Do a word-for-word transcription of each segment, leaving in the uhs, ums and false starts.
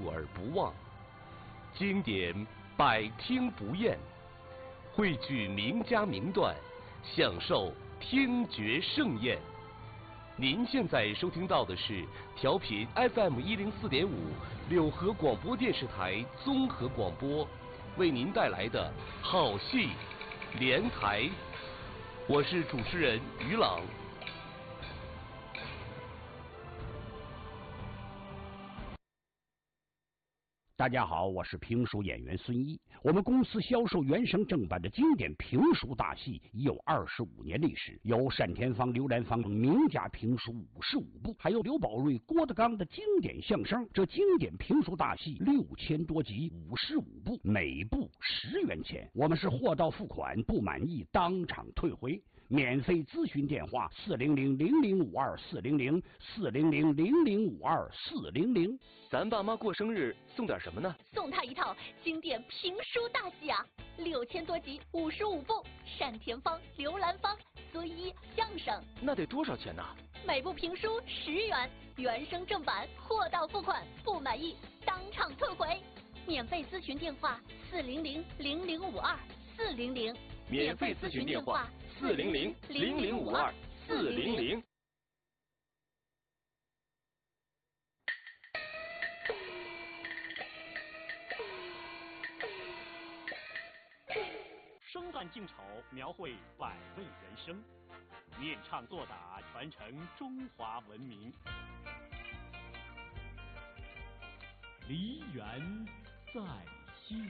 述而不忘，经典百听不厌，汇聚名家名段，享受听觉盛宴。您现在收听到的是调频 F M 一零四点五柳河广播电视台综合广播为您带来的好戏连台，我是主持人于朗。 大家好，我是评书演员孙一。我们公司销售原声正版的经典评书大戏已有二十五年历史，有单田芳、刘兰芳等名家评书五十五部，还有刘宝瑞、郭德纲的经典相声。这经典评书大戏六千多集，五十五部，每部十元钱。我们是货到付款，不满意当场退回。免费咨询电话：四零零零零五二四零零四零零零零五二四零零。 咱爸妈过生日送点什么呢？ 送他一套经典评书大戏啊，六千多集，五十五部，单田芳、刘兰芳、孙一相声。 那得多少钱呢？ 每部评书十元，原声正版，货到付款，不满意当场退回。免费咨询电话：四零零零零五二四零零。 免费咨询电话：四零零零零五二四零零。 生旦净丑，描绘百味人生；念唱作打，传承中华文明。梨园再现。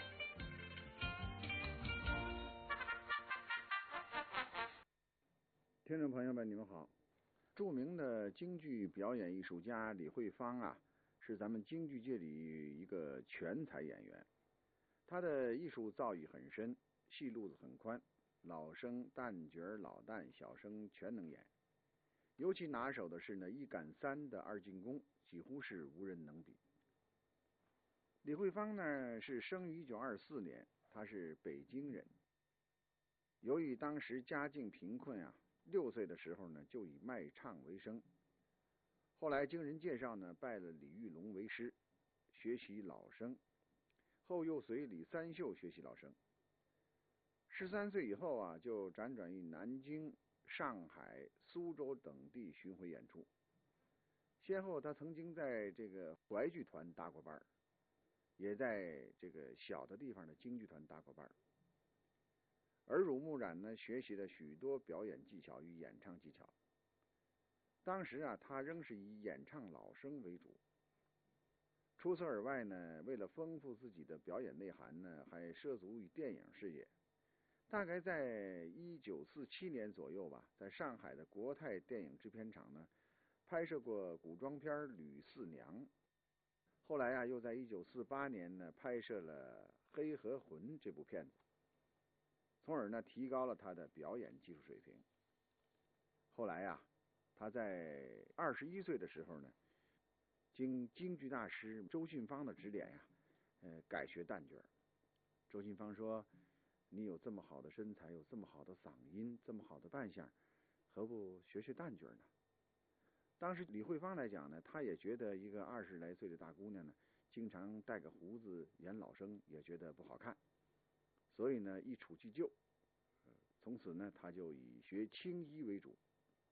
听众朋友们，你们好。著名的京剧表演艺术家李慧芳啊，是咱们京剧界里一个全才演员。他的艺术造诣很深，戏路子很宽，老生、旦角、老旦、小生全能演。尤其拿手的是呢一赶三的二进宫，几乎是无人能比。李慧芳呢是生于一九二四年，他是北京人。由于当时家境贫困啊，六岁的时候呢就以卖唱为生。后来经人介绍呢，拜了李玉龙为师，学习老生。后又随李三秀学习老生。十三岁以后啊，就辗转于南京、上海、苏州等地巡回演出。先后他曾经在这个淮剧团搭过班，也在这个小的地方的京剧团搭过班。耳濡目染呢，学习了许多表演技巧与演唱技巧。当时啊，他仍是以演唱老生为主。除此而外呢，为了丰富自己的表演内涵呢，还涉足于电影事业。大概在一九四七年左右吧，在上海的国泰电影制片厂呢，拍摄过古装片《吕四娘》。后来啊，又在一九四八年呢，拍摄了《黑河魂》这部片子，从而呢，提高了他的表演技术水平。后来啊，他在二十一岁的时候呢，经京剧大师周信芳的指点呀、啊，呃，改学旦角。周信芳说：“你有这么好的身材，有这么好的嗓音，这么好的扮相，何不学学旦角呢？”当时李慧芳来讲呢，她也觉得一个二十来岁的大姑娘呢，经常带个胡子演老生，也觉得不好看，所以呢，一触即就。呃、从此呢，她就以学青衣为主。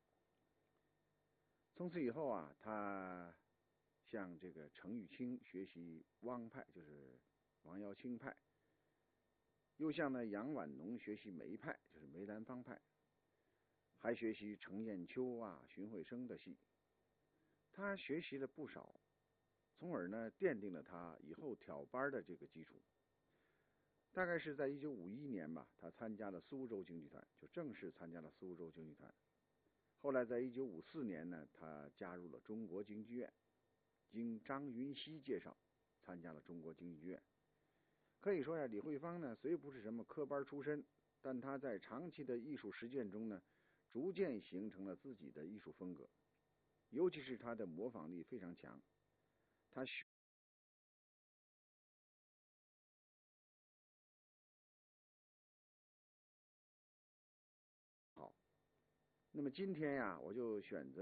从此以后啊，她向这个程玉清学习汪派，就是王瑶卿派，又向呢杨婉农学习梅派，就是梅兰芳派，还学习程砚秋啊、荀慧生的戏。他学习了不少，从而呢奠定了他以后挑班的这个基础。大概是在一九五一年吧，他参加了苏州京剧团，就正式参加了苏州京剧团。后来在一九五四年呢，他加入了中国京剧院，经张云熙介绍，参加了中国京剧院。可以说呀，李慧芳呢虽不是什么科班出身，但他在长期的艺术实践中呢，逐渐形成了自己的艺术风格，尤其是他的模仿力非常强。他学好。那么今天呀，我就选择